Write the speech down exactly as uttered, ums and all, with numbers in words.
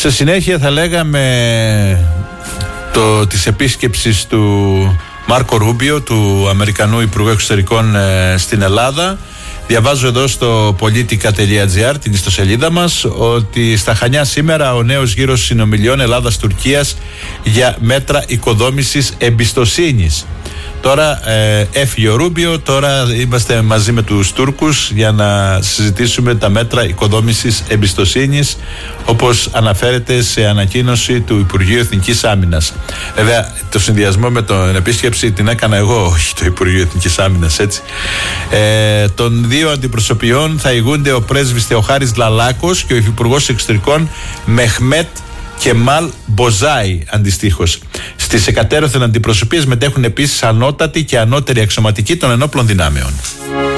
Σε συνέχεια θα λέγαμε το, της επίσκεψης του Μάρκο Ρούμπιο, του Αμερικανού Υπουργού Εξωτερικών ε, στην Ελλάδα. Διαβάζω εδώ στο politica τελεία gr, την ιστοσελίδα μας, ότι στα Χανιά σήμερα ο νέος γύρος συνομιλιών Ελλάδας-Τουρκίας για μέτρα οικοδόμησης εμπιστοσύνης. Τώρα ε, έφυγε ο Ρούμπιο, τώρα είμαστε μαζί με τους Τούρκους για να συζητήσουμε τα μέτρα οικοδόμησης εμπιστοσύνης, όπως αναφέρεται σε ανακοίνωση του Υπουργείου Εθνικής Άμυνας. Βέβαια, το συνδυασμό με την επίσκεψη την έκανα εγώ, όχι το Υπουργείο Εθνικής Άμυνας, έτσι. Ε, των δύο αντιπροσωπιών θα ηγούνται ο πρέσβης Θεοχάρης Λαλάκος και ο Υφυπουργός Εξωτερικών Μεχμέτ Κεμάλ Μποζάι αντιστοίχως. Στις εκατέρωθεν αντιπροσωπείες μετέχουν επίσης ανώτατοι και ανώτεροι αξιωματικοί των ενόπλων δυνάμεων.